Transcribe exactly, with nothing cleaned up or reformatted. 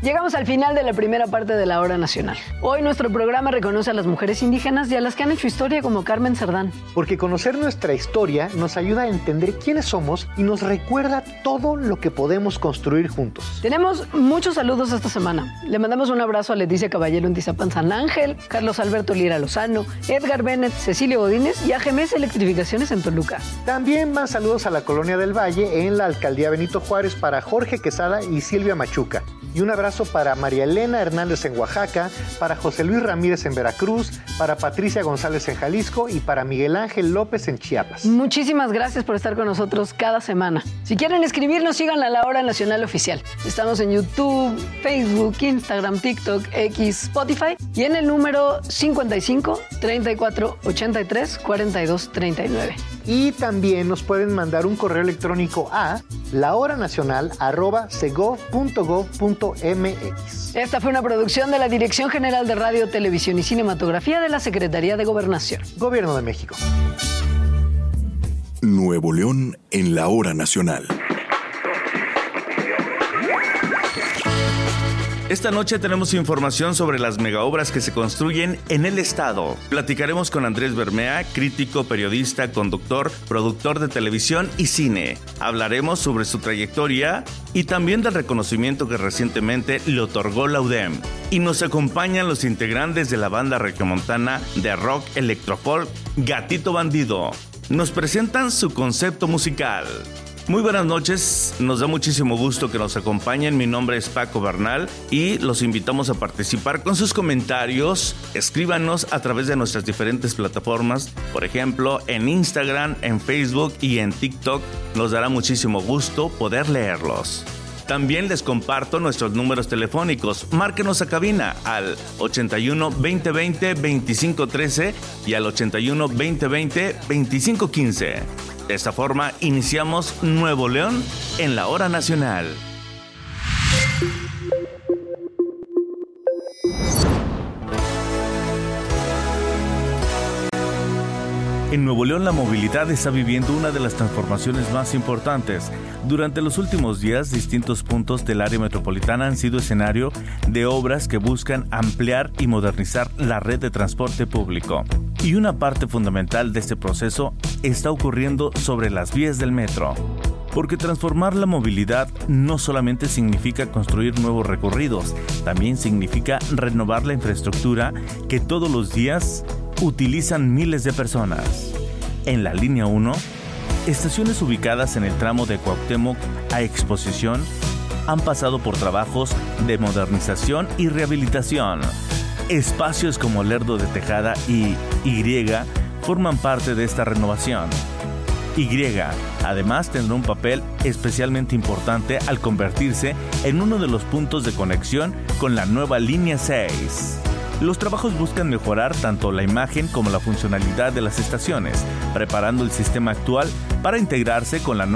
Llegamos al final de la primera parte de la Hora Nacional. Hoy nuestro programa reconoce a las mujeres indígenas y a las que han hecho historia como Carmen Cerdán. Porque conocer nuestra historia nos ayuda a entender quiénes somos y nos recuerda todo lo que podemos construir juntos. Tenemos muchos saludos esta semana. Le mandamos un abrazo a Leticia Caballero en Tizapán San Ángel, Carlos Alberto Lira Lozano, Edgar Bennett, Cecilio Godínez y a G M S Electrificaciones en Toluca. También más saludos a la Colonia del Valle en la Alcaldía Benito Juárez para Jorge Quesada y Silvia Machuca. Y un abrazo para María Elena Hernández en Oaxaca, para José Luis Ramírez en Veracruz, para Patricia González en Jalisco y para Miguel Ángel López en Chiapas. Muchísimas gracias por estar con nosotros cada semana. Si quieren escribirnos, sigan a La Hora Nacional Oficial. Estamos en YouTube, Facebook, Instagram, TikTok, X, Spotify y en el número cincuenta y cinco, treinta y cuatro, ochenta y tres, cuarenta y dos, treinta y nueve. Y también nos pueden mandar un correo electrónico a lahoranacional arroba segov punto gov punto mx. Esta fue una producción de la Dirección General de Radio, Televisión y Cinematografía de la Secretaría de Gobernación. Gobierno de México. Nuevo León en la Hora Nacional. Esta noche tenemos información sobre las megaobras que se construyen en el estado. Platicaremos con Andrés Bermea, crítico, periodista, conductor, productor de televisión y cine. Hablaremos sobre su trayectoria y también del reconocimiento que recientemente le otorgó la U D E M. Y nos acompañan los integrantes de la banda regiomontana de rock electrofolk Gatito Bandido. Nos presentan su concepto musical. Muy buenas noches, nos da muchísimo gusto que nos acompañen. Mi nombre es Paco Bernal y los invitamos a participar con sus comentarios. Escríbanos a través de nuestras diferentes plataformas, por ejemplo, en Instagram, en Facebook y en TikTok. Nos dará muchísimo gusto poder leerlos. También les comparto nuestros números telefónicos. Márquenos a cabina al ochenta y uno, veinte veinte, veinticinco trece y al ochenta y uno, veinte veinte, veinticinco quince. De esta forma iniciamos Nuevo León en la Hora Nacional. En Nuevo León la movilidad está viviendo una de las transformaciones más importantes. Durante los últimos días, distintos puntos del área metropolitana han sido escenario de obras que buscan ampliar y modernizar la red de transporte público. Y una parte fundamental de este proceso está ocurriendo sobre las vías del metro. Porque transformar la movilidad no solamente significa construir nuevos recorridos, también significa renovar la infraestructura que todos los días utilizan miles de personas. En la línea uno, estaciones ubicadas en el tramo de Cuauhtémoc a Exposición han pasado por trabajos de modernización y rehabilitación. Espacios como Lerdo de Tejada y Y forman parte de esta renovación. Y, además, tendrá un papel especialmente importante al convertirse en uno de los puntos de conexión con la nueva línea seis. Los trabajos buscan mejorar tanto la imagen como la funcionalidad de las estaciones, preparando el sistema actual para integrarse con la nueva